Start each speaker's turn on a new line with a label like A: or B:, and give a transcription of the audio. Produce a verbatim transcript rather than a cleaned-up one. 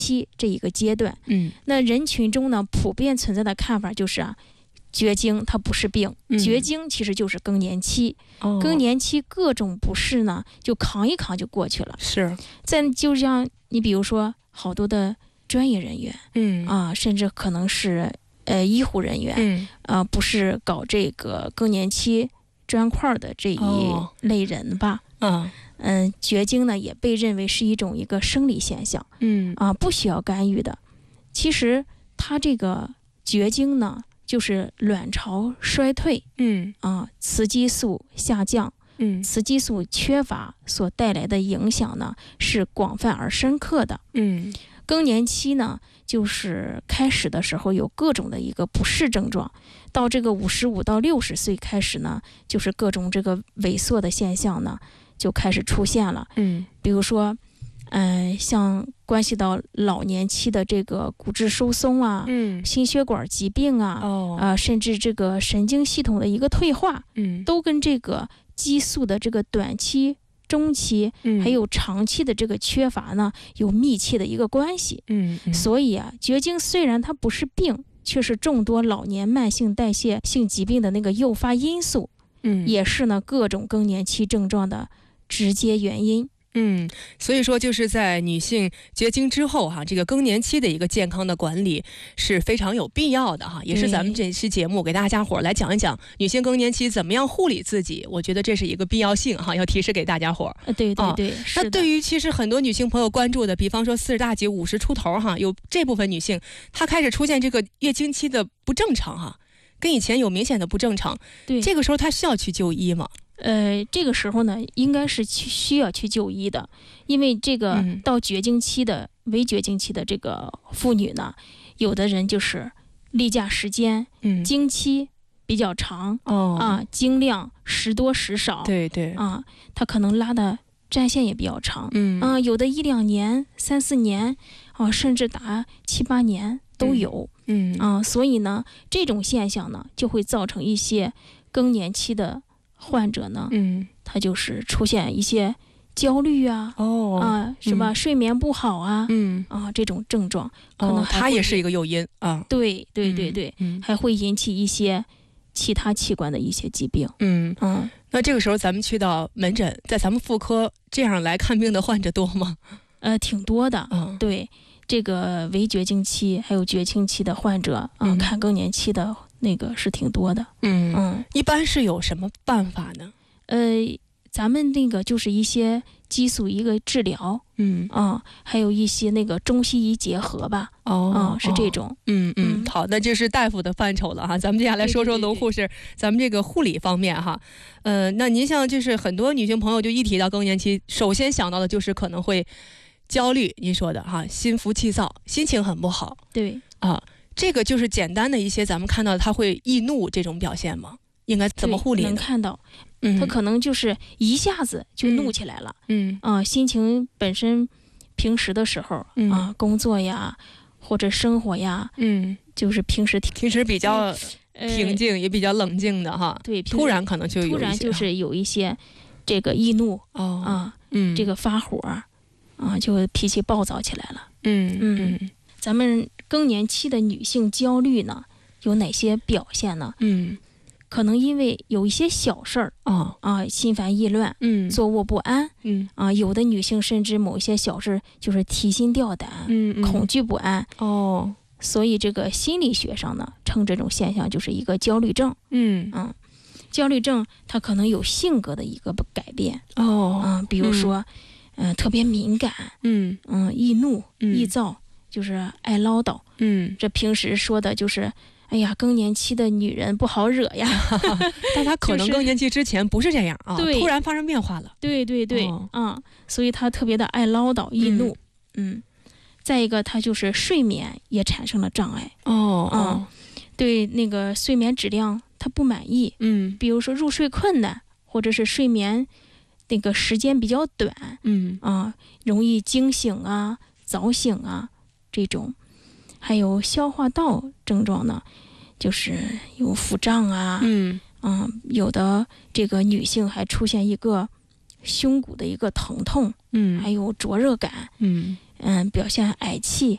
A: 期这一个阶段。
B: 嗯，
A: 那人群中呢，普遍存在的看法就是啊，绝经它不是病，
B: 嗯、
A: 绝经其实就是更年期。
B: 哦、
A: 更年期各种不适呢，就扛一扛就过去了。
B: 是，
A: 再就像你比如说好多的专业人员，
B: 嗯
A: 啊，甚至可能是呃医护人员，
B: 嗯
A: 啊，不是搞这个更年期砖块的这一类人吧？
B: 嗯、哦、
A: 嗯，绝经呢也被认为是一种一个生理现象，
B: 嗯
A: 啊，不需要干预的。其实它这个绝经呢，就是卵巢衰退，
B: 嗯
A: 啊，雌激素下降，
B: 嗯，
A: 雌激素缺乏所带来的影响呢，是广泛而深刻的。
B: 嗯，
A: 更年期呢，就是开始的时候有各种的一个不适症状，到这个五十五到六十岁开始呢，就是各种这个萎缩的现象呢就开始出现了。
B: 嗯，
A: 比如说，嗯、呃，像关系到老年期的这个骨质疏松啊，
B: 嗯，
A: 心血管疾病啊，
B: 哦，
A: 啊、呃，甚至这个神经系统的一个退化，
B: 嗯，
A: 都跟这个激素的这个短期、中期还有长期的这个缺乏呢，有密切的一个关系。
B: 嗯，嗯，
A: 所以啊，绝经虽然它不是病，却是众多老年慢性代谢性疾病的那个诱发因素，
B: 嗯，
A: 也是呢各种更年期症状的直接原因。
B: 嗯，所以说就是在女性绝经之后哈，这个更年期的一个健康的管理是非常有必要的哈，也是咱们这期节目给大家伙来讲一讲女性更年期怎么样护理自己，我觉得这是一个必要性哈，要提示给大家伙。
A: 呃，对对对，
B: 啊、那对于其实很多女性朋友关注的，比方说四十大几、五十出头哈，有这部分女性她开始出现这个月经期的不正常哈，跟以前有明显的不正常，
A: 对，
B: 这个时候她需要去就医吗？
A: 呃，这个时候呢，应该是去需要去就医的，因为这个到绝经期的、嗯、微绝经期的这个妇女呢，有的人就是例假时间、嗯、经期比较长，
B: 哦
A: 啊，经量时多时少，
B: 对对
A: 啊，她可能拉的战线也比较长，
B: 嗯
A: 啊，有的一两年、三四年，啊，甚至达七八年都有，
B: 嗯, 嗯
A: 啊，所以呢，这种现象呢，就会造成一些更年期的患者呢，
B: 嗯，
A: 他就是出现一些焦虑啊，
B: 哦
A: 啊，是吧？嗯、睡眠不好啊，
B: 嗯
A: 啊，这种症状可能、
B: 哦、它也是一个诱因啊。
A: 对对对对，
B: 嗯，
A: 还会引起一些其他器官的一些疾病。
B: 嗯
A: 嗯，
B: 那这个时候咱们去到门诊，在咱们妇科这样来看病的患者多吗？
A: 呃，挺多的。
B: 嗯，
A: 对，这个微绝经期还有绝经期的患者啊、嗯，看更年期的。那个是挺多的，
B: 嗯嗯，一般是有什么办法呢？
A: 呃，咱们那个就是一些激素一个治疗，
B: 嗯
A: 啊，还有一些那个中西医结合吧，
B: 哦，
A: 啊，是这种，
B: 嗯嗯，好，那这是大夫的范畴了哈，咱们接下来说说龙护士，咱们这个护理方面哈，呃，那您像就是很多女性朋友就一提到更年期，首先想到的就是可能会焦虑，您说的哈，心浮气躁，心情很不好，
A: 对
B: 啊。这个就是简单的一些咱们看到他会易怒这种表现吗？应该怎么护理呢？
A: 能看到，
B: 嗯，
A: 他可能就是一下子就怒起来了，
B: 嗯
A: 啊，心情本身平时的时候、
B: 嗯、
A: 啊，工作呀或者生活呀，
B: 嗯，
A: 就是平时
B: 平时比较平静、呃、也比较冷静的哈，
A: 对，
B: 突然可能就有
A: 突然就是有一些这个易怒、
B: 哦、
A: 啊，
B: 嗯，
A: 这个发火啊，就脾气暴躁起来了，
B: 嗯
A: 嗯，嗯咱们更年期的女性焦虑呢，有哪些表现呢？
B: 嗯，
A: 可能因为有一些小事儿
B: 啊
A: 啊，心烦意乱，
B: 嗯，
A: 坐卧不安，
B: 嗯
A: 啊，有的女性甚至某一些小事就是提心吊胆，
B: 嗯, 嗯，
A: 恐惧不安
B: 哦，
A: 所以这个心理学上呢，称这种现象就是一个焦虑症。
B: 嗯
A: 嗯，焦虑症它可能有性格的一个改变
B: 哦，
A: 嗯，比如说，嗯、呃，特别敏感，
B: 嗯
A: 嗯，易怒、
B: 嗯、
A: 易躁。就是爱唠叨，
B: 嗯，
A: 这平时说的就是，哎呀，更年期的女人不好惹呀。
B: 但她可能更年期之前不是这样啊，
A: 对，
B: 突然发生变化了。
A: 对对对，
B: 哦、
A: 嗯，所以她特别的爱唠叨、易怒，嗯。嗯再一个，她就是睡眠也产生了障碍。
B: 哦，
A: 嗯，对那个睡眠质量她不满意，
B: 嗯，
A: 比如说入睡困难，或者是睡眠那个时间比较短，
B: 嗯
A: 啊，容易惊醒啊、早醒啊。这种还有消化道症状呢，就是有腹胀啊，
B: 嗯
A: 嗯，有的这个女性还出现一个胸骨的一个疼痛，
B: 嗯，
A: 还有灼热感，
B: 嗯
A: 嗯，表现嗳气